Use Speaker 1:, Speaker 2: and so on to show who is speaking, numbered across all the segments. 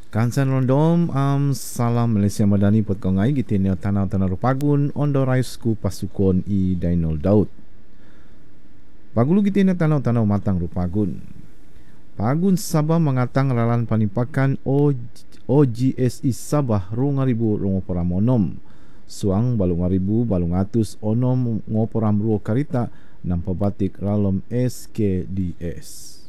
Speaker 1: Kansan rondom salam Malaysia Madani pot kongai gitinyo tanah rupagun ondo raisku pasukon I Dainol Daud. Pagulu gitinyo tanah matang rupagun. Pagun Sabah mengatang ralan panipakan OGSI Sabah rungaribu rungoporamonom. Suang balungaribu balungatus onom ngoporam ruo karita nampa batik ralom SKDS.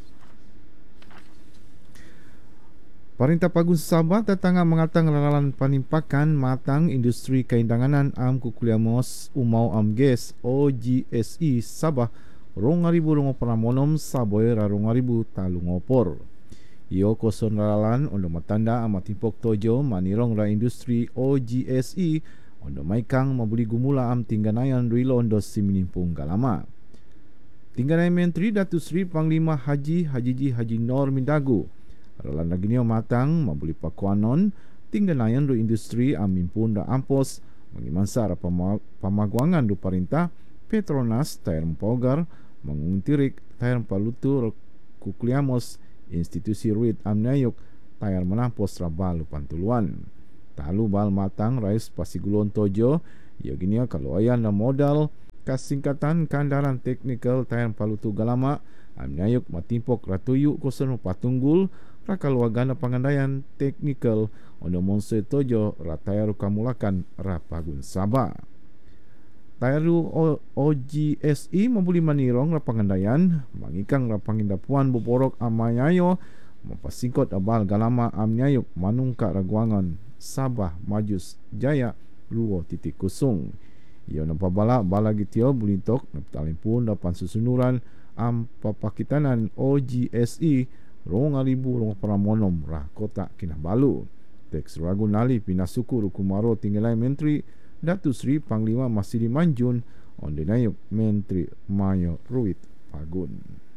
Speaker 1: Perintah Pagun Sabah tetangga mengatang ralan panimpakan matang industri kaindanganan kukuliamos umau ges OGSI Sabah rongaribu rongoporamonom saboy rarongaribu talungopor. Iyo koson ralan ondo matanda amatipok tojo manirong ra industri OGSI ondo maikang mabuli gumula tingganayan ruilo ondo siminimpung galama. Tingganay Menteri Datuk Seri Panglima Haji Nor Mindagu ralan lagi niyo matang mabuli pakuanon tingganayan do industri mimpun da ampos mengimansa ra pamaguangan do perintah Petronas tayar mempogar menguntirik tayar palutu kukliamos institusi ruit amnayuk tayar menampos rabalu pantuluan talu bal matang rais pasigulon tojo ya gini kalau ayan na modal kasingkatan kandaran teknikal tayar palutu galama amnayuk matimpok ratuyu kosen patunggul rakaluagana pangandaian teknikal ono monse tojo ratayaru kamulakan rapagun Sabah. Tayaru OGSI mabuli manirong rapangandaian mangikang rapangindapuan buporok amayayo mapasingkot abal galama amnyayuk manungka raguangan Sabah Majus Jaya 2.0. Iyo napabala bala gitio bulintok naptalimpun dapan susunuran papakitanan OGSI rongaribu rongoporamonom rah kota Kinabalu. Teks ragu nali pinasuku rukumaro tinggalai Menteri Datuk Seri Panglima Masidi Manjun ondinayuk Menteri Mayo Ruit Pagun.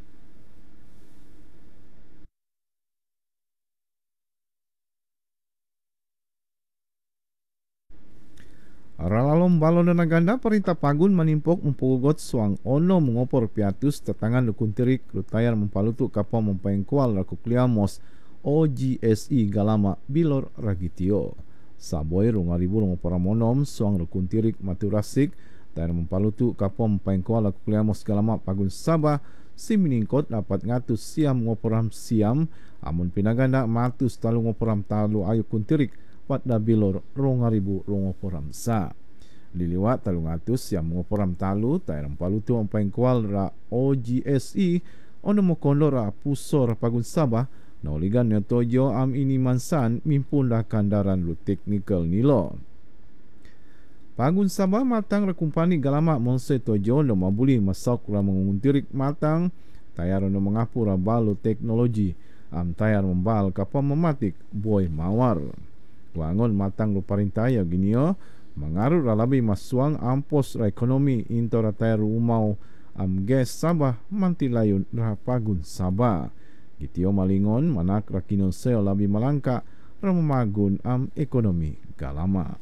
Speaker 1: Ralalom balon dan ganda perintah Pagun manimpok mempugot suang ono mengopor piatus tetangan dukuntirik rutayar mempalutuk kapal mempaingkual rakukliamos OGSI galama bilor ragitio. Saboy rungaribu rungoporamonom suang rukuntirik maturasik tayar mempalutuk kapal mempaingkual rakukliamos galama Pagun Sabah siminingkot dapat ngatus siam ngoporam siam amun pinaganda matus talu ngoporam talu ayu kuntirik pada bilor rongaribu rongoporam sa. Diliwat talungatus yang mengoporam talu tayang palutu ampaingkual ra OGSI ono mokondo ra pusor Pagun Sabah na oligan nyo tojo ini mansan mimpun dah kandaran lu teknikal nilo. Pagun Sabah matang ra kumpani galama monse tojo no mabuli masak ra menguntirik matang tayar no mengapu ra balu teknologi tayar membal kapal mematik boy mawar. Wangon matang lu perintah ya ginio mengarut ralabi masuang ampos ra ekonomi into ratayar umau ges Sabah mantilayun ra Pagun Sabah. Gitio malingon manak rakinon seo labi malangka ra memagun ekonomi galama.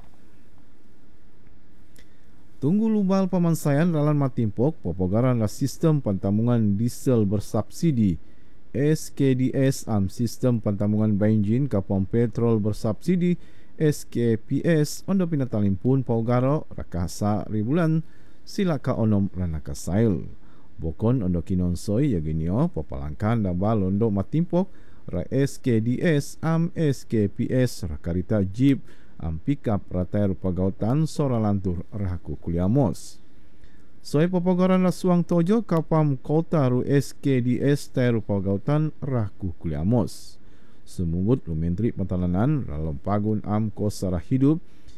Speaker 1: Tunggu lubal pamansayan ralan matimpok popogaran la sistem pantamungan diesel bersubsidi SKDS sistem pantamungan bensin kapal petrol bersubsidi SKPS ondo pinatalimpun paugaro rakasa ribulan silaka onom ranaka sail. Bokon ondo kinonsoy yaginio papalangkan da balondo matimpok ra SKDS SKPS rakarita jeep pickup ratayar pagautan soralantur rahaku kuliamos. Soy papagoran la suang tojo kapam kota ru SKDS tayar pagautan rahaku kuliamos. Semungut lu Menteri Pertahanan dalam Pagun kos sarah hidup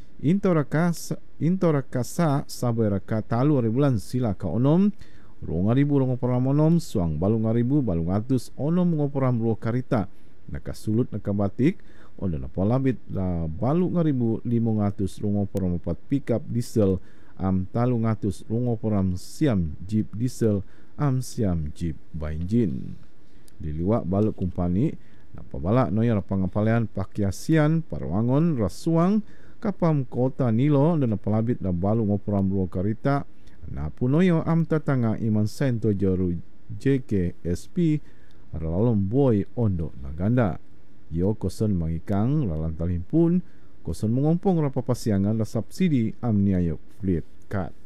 Speaker 1: intorakasa sabai raka talu ribulan sila ka onom rongaribu rongoporamonom suang balungaribu balungatus onom ngoporam ruo karita nakasulut nakabatik onda napolabit la balungaribu 500 rongoporam 4 pickup diesel talungatus rongoporam siam jeep diesel siam jeep bensin. Diliwak baluk kumpani napabala noya pangapalian pakiasian parwangon rasuang kapam kota Nilo dan napalabit na balu ngoporam ruo karita na punoyo tatanga iman sento joru JKSP ralalom boy ondo naganda. Yo koson mangikang lalan talimpun, koson mengompong rapa pasiangan la subsidi am niayok fleet cut.